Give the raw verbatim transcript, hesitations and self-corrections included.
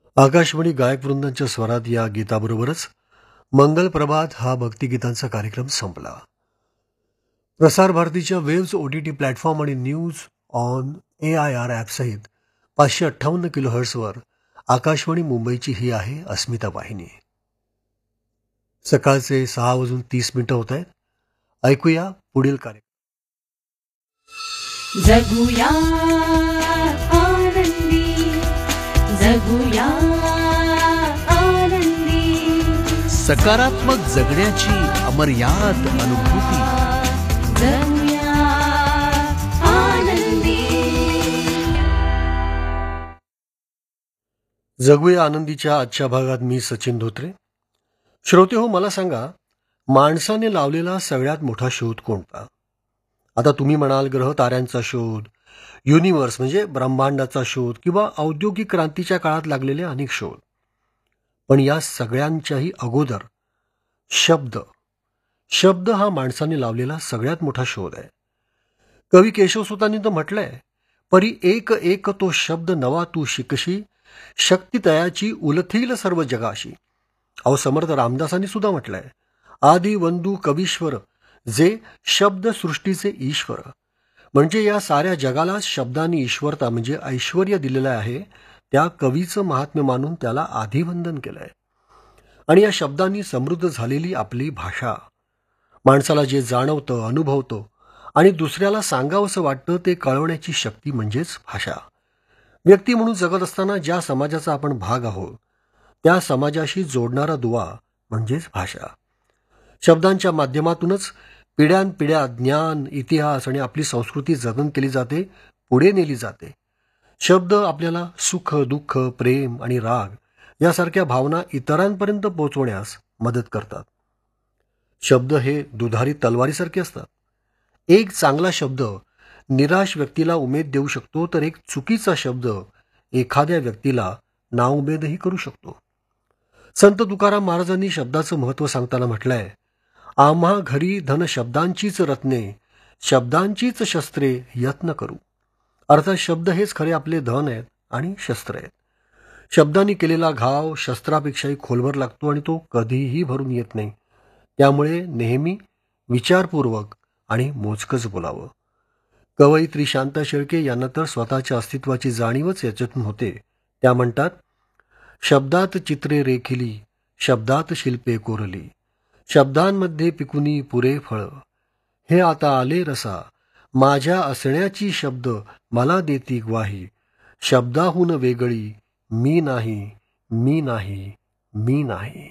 आकाशवाणी गायक वृंदांच्या स्वरात या गीताबरोबरच मंगल प्रभात हा भक्तिगीतांचा कार्यक्रम संपला. प्रसार भारतीच्या वेव्ज ओटीटी प्लॅटफॉर्म आणि news on A I R ॲपसहित पाचशे अठ्ठावन्न किलो हर्ट्सवर आकाशवाणी मुंबईची ही आहे अस्मिता वाहिनी. सकाळचे सहा वाजून तीस मिनिटं होत आहेत. ऐकूया पुढील कार्यक्रम. जगूया आनंदी, जगूया आनंदी, सकारात्मक जगण्याची अमर्याद अनुभूती. जगूया आनंदी. जगूया आनंदीच्या आजच्या भागात मी सचिन धोत्रे. श्रोते हो, मला सांगा, माणसाने लावलेला सगळ्यात मोठा शोध कोणता? आता तुम्ही म्हणाल ग्रह ताऱ्यांचा शोध, युनिव्हर्स म्हणजे ब्रह्मांडाचा शोध किंवा औद्योगिक क्रांतीच्या काळात लागलेले अनेक शोध. पण या सगळ्यांच्याही अगोदर शब्द शब्द हा माणसाने लावलेला सगळ्यात मोठा शोध आहे. कवी केशवसुतांनी तर म्हटलंय, परी एक एक तो शब्द नवा तू शिकशी, शक्ती तयाची उलथील सर्व जगाशी. अहो, समर्थ रामदासांनी सुद्धा म्हटलंय, आदी वंदू कवीश्वर जे शब्द सृष्टीचे ईश्वर. म्हणजे या साऱ्या जगाला शब्दांनी ईश्वरता म्हणजे ऐश्वर्य दिलेलं आहे. त्या कवीचं महात्म्य मानून त्याला आधिवंदन केलंय. आणि या शब्दांनी समृद्ध झालेली आपली भाषा, माणसाला जे जाणवतं, अनुभवतं आणि दुसऱ्याला सांगावंसं वाटतं ते कळवण्याची शक्ती म्हणजेच भाषा. व्यक्ती म्हणून जगत असताना ज्या समाजाचा आपण भाग आहोत त्या समाजाशी जोडणारा दुवा म्हणजेच भाषा. शब्दांच्या माध्यमातूनच पिढ्यानपिढ्या ज्ञान, इतिहास आणि आपली संस्कृती जतन केली जाते, पुढे नेली जाते. शब्द आपल्याला सुख, दुःख, प्रेम आणि राग यासारख्या भावना इतरांपर्यंत पोहोचवण्यास मदत करतात. शब्द हे दुधारी तलवारीसारखे असतात. एक चांगला शब्द निराश व्यक्तीला उमेद देऊ शकतो, तर एक चुकीचा शब्द एखाद्या व्यक्तीला नाउमेदही करू शकतो. संत तुकाराम महाराजांनी शब्दाचं महत्त्व सांगताना म्हटलंय, आम्हा घरी धन शब्दांचीच रत्ने, शब्दांचीच शस्त्रे यत्न करू. अर्थात शब्द हेच खरे आपले धन आहेत आणि शस्त्र आहेत. शब्दांनी केलेला घाव शस्त्रापेक्षाही खोलवर लागतो आणि तो कधीही भरून येत नाही. त्यामुळे नेहमी विचारपूर्वक आणि मोजकच बोलावं. कवयित्री शांता शेळके यांना तर स्वतःच्या अस्तित्वाची जाणीवच याच्यातून होते. त्या म्हणतात, शब्दात चित्रे रेखिली, शब्दात शिल्पे कोरली, शब्दांमध्ये पिकुनी पुरे फळ, हे आता आले रसा, माझ्या असण्याची शब्द मला देती ग्वाही, शब्दाहून वेगळी मी नाही, मी नाही, मी नाही.